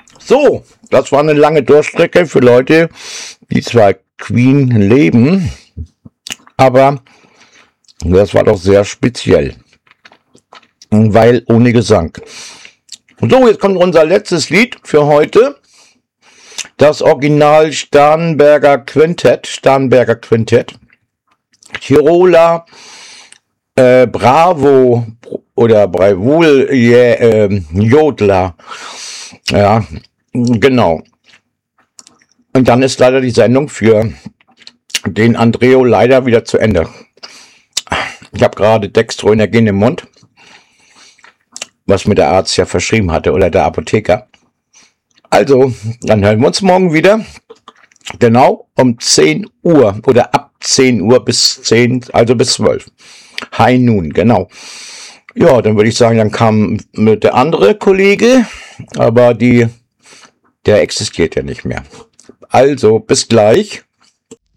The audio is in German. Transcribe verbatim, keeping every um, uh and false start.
So, das war eine lange Durchstrecke für Leute, die zwar Queen leben, aber das war doch sehr speziell, weil ohne Gesang. So, jetzt kommt unser letztes Lied für heute. Das Original Starnberger Quintett, Starnberger Quintett, Tiroler äh, Bravo oder Bravul yeah, äh, Jodler. Ja, genau. Und dann ist leider die Sendung für den Andreo leider wieder zu Ende. Ich habe gerade Dextroenergien im Mund, was mir der Arzt ja verschrieben hatte oder der Apotheker. Also, dann hören wir uns morgen wieder. Genau um zehn Uhr oder ab zehn Uhr bis zehn, also bis zwölf. High Noon, genau. Ja, dann würde ich sagen, dann kam mit der andere Kollege, aber die, der existiert ja nicht mehr. Also, bis gleich.